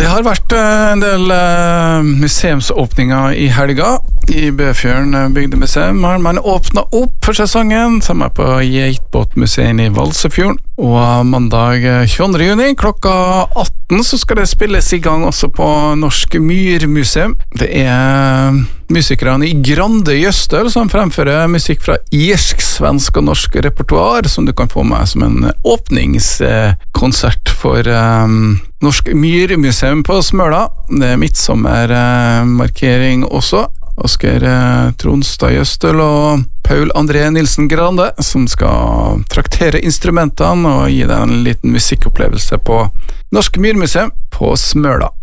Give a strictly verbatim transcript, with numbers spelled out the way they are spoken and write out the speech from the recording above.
Det har vært en del museumsåpninger i helga. I Bøfjorden bygdemuseum har man åpnet opp for sesongen, som er på Geitbåtmuseet i Valsøyfjorden. Og mandag tjueandre juni klokka atten så skal det spilles i gang også på Norsk Myrmuseum. Det er musikerne i Grande Jøstøl som fremfører musikk fra irsk, svensk og norsk repertoar, som du kan få med som en åpningskonsert for um, Norsk Myrmuseum på Smøla. Det er midtsommermarkering også. Oskar Tronstad Jøstøl og Paul André Nilsen Grande som skal traktere instrumentene og gi deg en liten musikkopplevelse på Norsk Myrmuseum på Smøla.